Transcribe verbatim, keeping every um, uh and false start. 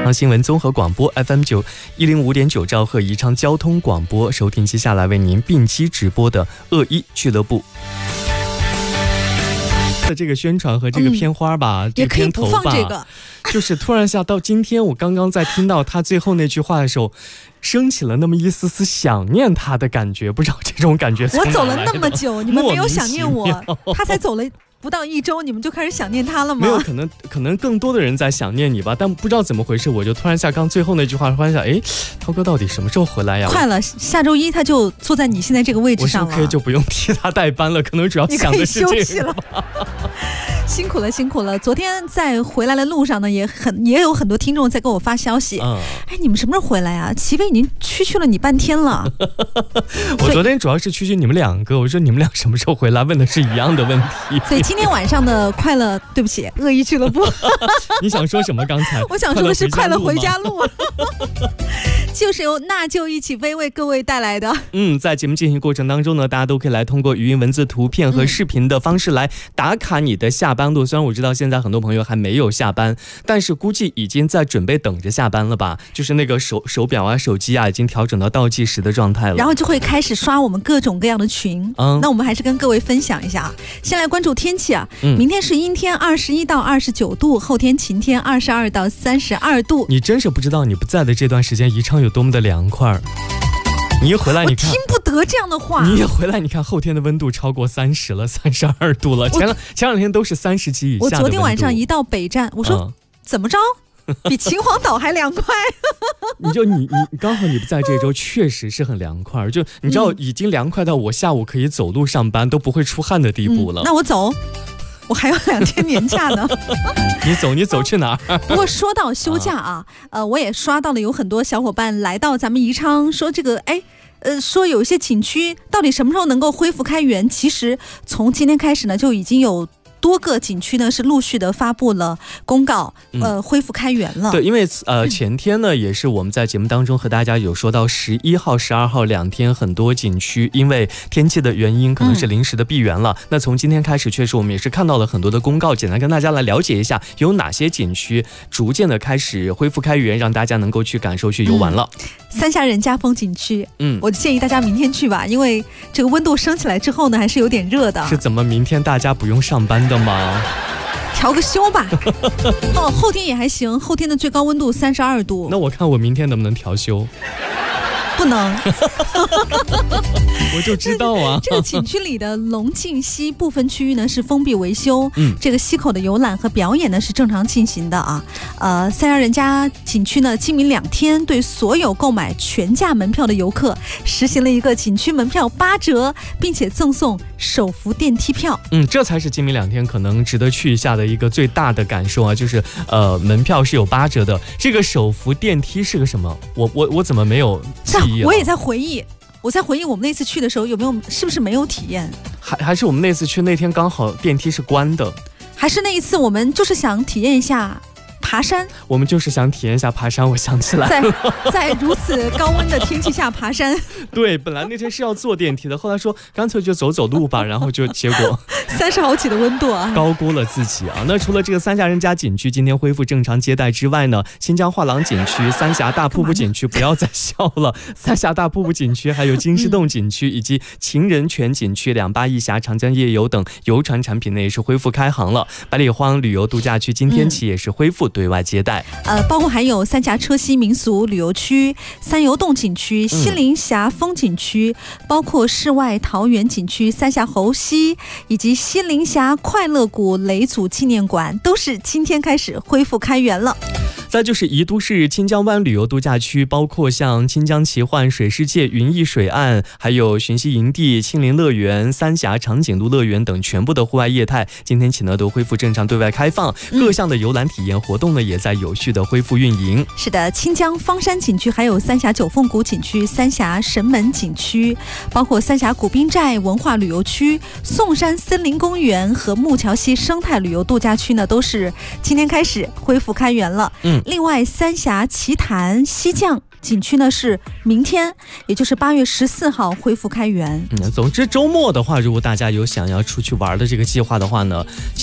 康新闻综合广播 F M 九一零五点九兆赫宜昌交通广播，收听接下来为您并机直播的恶一俱乐部。这个宣传和这个片花吧， 嗯、也可以不放这个。 就是突然下到今天，我刚刚在听到他最后那句话的时候，升起了那么一丝丝想念他的感觉，不知道这种感觉从哪来的。 我走了那么久，你们没有想念我，他才走了不到一周，你们就开始想念他了吗？ 没有，可能可能更多的人在想念你吧，但不知道怎么回事，我就突然下刚最后那句话，突然想，哎，涛哥到底什么时候回来呀？ 快了，下周一他就坐在你现在这个位置上了。 我是不是可以就不用替他代班了？可能主要想的是这个。 你可以休息了。辛苦了，辛苦了。昨天在回来的路上呢，也很也有很多听众在给我发消息。嗯，哎，你们什么时候回来啊？齐飞已经蛐蛐了你半天了。 我昨天主要是蛐蛐你们两个，我说你们俩什么时候回来？问的是一样的问题。 所以今天晚上的快乐，对不起，恶意俱乐部。 你想说什么？刚才我想说的是快乐回家路，就是由那就一起飞为各位带来的。 嗯，在节目进行过程当中呢，大家都可以来通过语音、文字、图片和视频的方式来打卡你的下班路。虽然我知道现在很多朋友还没有下班，但是估计已经在准备等着下班了吧？就是那个手手表啊、手机啊，已经调整到倒计时的状态了。 然后就会开始刷我们各种各样的群。嗯，那我们还是跟各位分享一下。先来关注天气啊，嗯、明天是阴天，二十一到二十九度；后天晴天，二十二到三十二度。 你真是不知道你不在的这段时间，宜昌有多么的凉快。你一回来，你看， 我听不得这样的话。 你一回来，你看后天的温度超过三十了，三十二度了。前两前两天都是三十几以下的温度。 我昨天晚上一到北站，我说、嗯、怎么着，比秦皇岛还凉快。 你就你你刚好你不在这周，确实是很凉快。就你知道，已经凉快到我下午可以走路上班都不会出汗的地步了。 嗯、那我走。我还有两天年假呢。 你走你走去哪儿？ 不过说到休假啊，呃，我也刷到了有很多小伙伴来到咱们宜昌，说这个哎。呃，说有一些景区到底什么时候能够恢复开园？其实从今天开始呢，就已经有多个景区呢是陆续的发布了公告，呃，恢复开园了。 对，因为呃前天呢也是我们在节目当中和大家有说到，十一号、十二号两天很多景区因为天气的原因，可能是临时的闭园了。嗯、那从今天开始，确实我们也是看到了很多的公告，简单跟大家来了解一下，有哪些景区逐渐的开始恢复开园，让大家能够去感受、去游玩了。 嗯、三峡人家风景区，嗯，我建议大家明天去吧，因为这个温度升起来之后呢，还是有点热的。 是怎么明天大家不用上班的吗？ 调个休吧。哦，后天也还行，后天的最高温度三十二度。 那我看我明天能不能调休？ 不能。 我就知道啊。 这个景区里的龙靖溪部分区域呢是封闭维修，嗯，这个溪口的游览和表演呢是正常进行的啊。呃，三峡人家景区呢，今明两天对所有购买全价门票的游客实行了一个景区门票八折，并且赠送手扶电梯票。 嗯，这才是今明两天可能值得去一下的一个最大的感受啊，就是呃，门票是有八折的。这个手扶电梯是个什么？我我我怎么没有记忆啊？ 我也在回忆。我在回忆我们那次去的时候有没有，是不是没有体验？ 还还是我们那次去那天刚好电梯是关的？ 还是那一次我们就是想体验一下爬山？ 我们就是想体验一下爬山，我想起来在在如此高温的天气下爬山。 对，本来那天是要坐电梯的，后来说干脆就走走路吧，然后就结果三十好几的温度啊， 高估了自己啊。那除了这个三峡人家景区今天恢复正常接待之外呢，新疆画廊景区、三峡大瀑布景区不要再笑了，三峡大瀑布景区还有金狮洞景区以及情人泉景区、两坝一峡、长江夜游等游船产品呢也是恢复开航了。百里荒旅游度假区今天起也是恢复对外接待， 呃，包括还有三峡车溪民俗旅游区、三游洞景区、西陵峡风景区，嗯、包括世外桃源景区、三峡猴溪以及西陵峡快乐谷雷祖纪念馆，都是今天开始恢复开园了。 再就是宜都市清江湾旅游度假区，包括像清江奇幻水世界、云逸水岸，还有寻溪营地、清林乐园、三峡长颈鹿乐园等全部的户外业态，今天起呢都恢复正常对外开放，各项的游览体验活动呢也在有序的恢复运营。 是的，清江方山景区，还有三峡九凤谷景区、三峡神门景区，包括三峡古滨寨文化旅游区、宋山森林公园和木桥溪生态旅游度假区呢，都是今天开始恢复开园了。嗯，另外三峡奇潭西降景区呢是明天，也就是八月十四号恢复开园。 嗯，总之周末的话，如果大家有想要出去玩的这个计划的话呢，